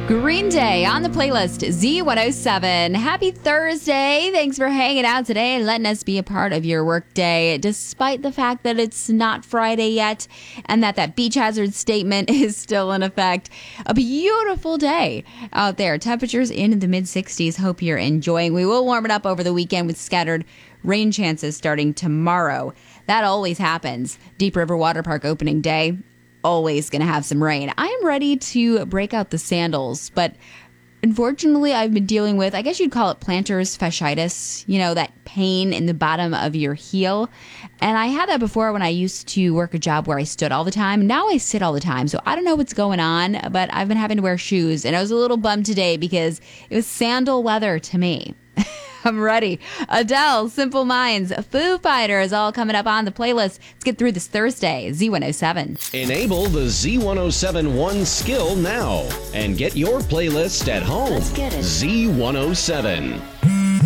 Green Day on the playlist, Z107. Happy Thursday. Thanks for hanging out today and letting us be a part of your work day, despite the fact that it's not Friday yet and that beach hazard statement is still in effect. A beautiful day out there. Temperatures in the mid-60s. Hope you're enjoying. We will warm it up over the weekend with scattered rain chances starting tomorrow. That always happens. Deep River Water Park opening day. Always going to have some rain. I am ready to break out the sandals, but unfortunately I've been dealing with, I guess you'd call it plantar fasciitis, that pain in the bottom of your heel. And I had that before when I used to work a job where I stood all the time. Now I sit all the time. So I don't know what's going on, but I've been having to wear shoes. And I was a little bummed today because it was sandal weather to me. I'm ready. Adele, Simple Minds, Foo Fighters, all coming up on the playlist. Let's get through this Thursday. Z107. Enable the Z107 One skill now and get your playlist at home. Let's get it. Z107.